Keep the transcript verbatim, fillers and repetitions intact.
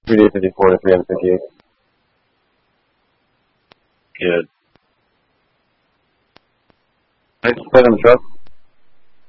three D fifty-four to three M fifty-eight. Good. Nice play on the truck.